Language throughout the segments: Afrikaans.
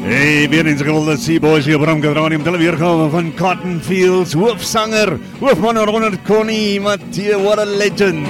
Hey, weer eens gewilde Seaboys hier op Ramkadranie om te weergawe van Cotton Fields, hoofsanger, hoofman Ronald Connie, Mathieu, what a legend.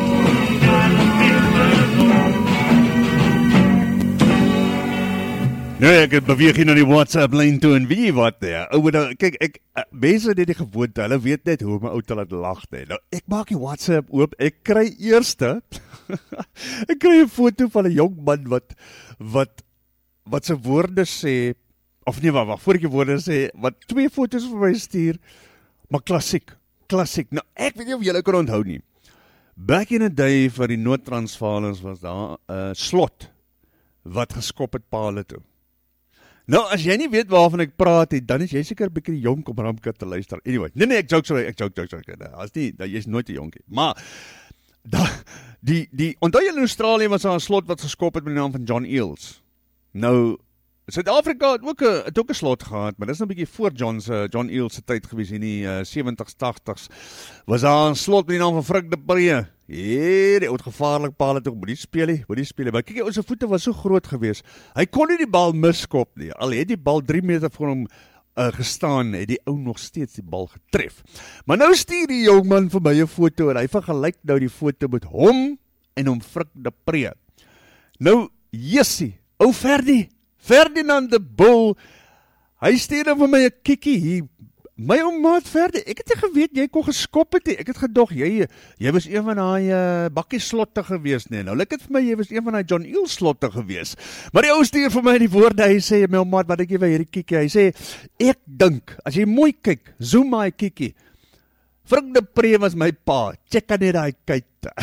Nou, ek beweeg hier na die WhatsApp-lyn toe en weet jy wat, kyk, mense het die gewoonte, hulle weet net hoe my ou te laat lag, nou, ek maak die WhatsApp oop, ek kry eerste, ek kry 'n foto van 'n jong man wat sy woorde sê, of nee, wat voor ek die woorde sê, wat 2 foto's vir my stuur, maar klassiek, nou, ek weet nie of julle kan onthou nie, back in the day vir die Noord-Transvaalers was daar 'n slot, wat geskop het pale toe. Nou, as jy nie weet waarvan ek praat het, dan is jy seker 'n bietjie jonk om Ramkat te luister. Anyway, nee, ek joke, as nie, jy is nooit 'n jonkie. Maar, onthou jy in Australië was daar 'n slot wat geskop het met die naam van John Eales. Nou, Suid-Afrika het ook 'n slot gehad, maar dis nou 'n bietjie voor John Eales se tyd gewees in die 70s, 80s. Was daar 'n slot met die naam van Frik de Pre. Die oud gevaarlik paal het ook, moet die speel, maar kyk, ons voete was so groot gewees, hy kon nie die bal miskop nie, al het die bal 3 meter voor hom gestaan, het die ou nog steeds die bal getref. Maar nou stuur die jongman vir my 'n foto, en hy vergelyk nou die foto met hom, en hom Frik de Pre. Nou, Jessie, ou Ferdinand de Bull, hy stuur nou vir my 'n kikkie hier, my ou maat Ferdi, ek het nie geweet, jy kon geskop het, ek het gedog, jy was een van die bakkie slotte gewees, nee, nou lyk het vir my, jy was een van die John Eales slotte gewees, maar die ou stuur vir my die woorde, hy sê, my ou maat, wat ek jy vir hierdie kikkie, hy sê, ek dink, as jy mooi kyk, zoom my kikkie, Frik de Pre was my pa, check aan net die kuite,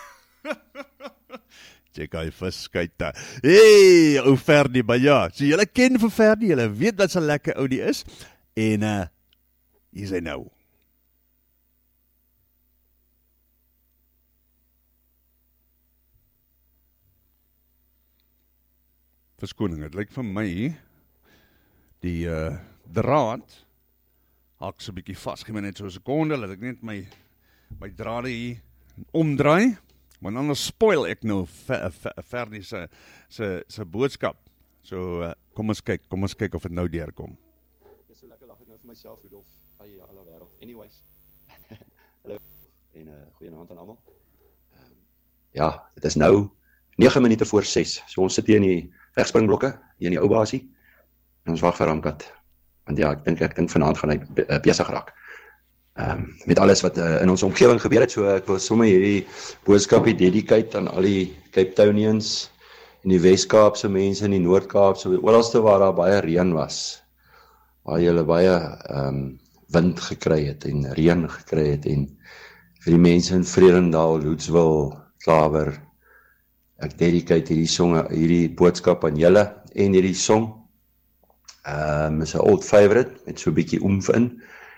check hy viskuite, hey, ou Ferdi, maar ja, so julle ken vir Ferdi, julle weet wat so lekker ou die is, en hier is hy nou. Verskoning, het lyk vir my, die draad, haak so 'n bietjie vas, gee my net so 'n sekonde, laat ek net my drade hier omdraai, want anders spoil ek nou Ferdi se boodskap. So, kom ons kyk of het nou deurkom. Dis so lekker lag ek nou vir myself, Rudolf. Alle wêreld. Anyways. Hallo. En goeienaand aan almal. Ja, dit is nou 9 minute voor 6. So ons sit hier in die wegspringblokke, hier in die ou basie. En ons wag vir Ramkat. Want ja, ek dink vanaand gaan hy besig raak. Met alles wat in ons omgewing gebeur het, so ek wil sommer hierdie boodskapie dedicate aan al die Cape Townians, in die Wes-Kaapse mense, in die Noord-Kaap, so oralste waar daar baie reën was, waar jy baie wind gekry het en reën gekry het en vir die mense in Vredendal, Loetswil, Klawer, ek dedicate hierdie boodskap aan julle en hierdie song. Is 'n old favorite met so 'n bietjie oomf in.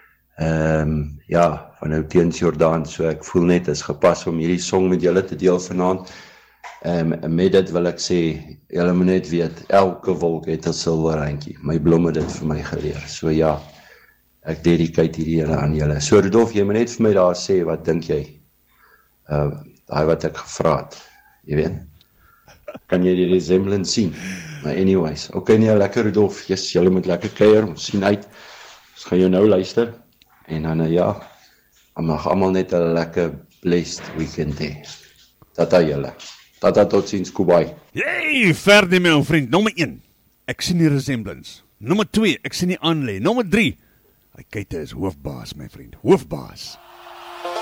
Ja, van Oudtshoorn Jordaan, so ek voel net is gepas om hierdie song met julle te deel vanaand. Met dit wil ek sê, julle moet net weet, elke wolk het 'n silwer randjie. My blomme het dit vir my geleer. So ja, ek dedicate hierdie aan julle. So Rudolf, jy moet net vir my daar sê, wat dink jy? Daai wat ek gevra het, jy weet? Kan jy die resemblance sien? Maar anyways, okay nee, lekker Rudolf, yes, julle moet lekker kuier, ons sien uit. Ons gaan jou nou luister. En dan ja, mag almal net 'n lekker blessed weekend hê. Tata julle. Tata, tot ziens, Kubai. Hey, Ferdi, my vriend. Nommer 1, ek sien die resemblance. Nommer 2, ek sien die aanlei. Nommer 3, hy kyk, is hoofbaas, my vriend. Hoofbaas.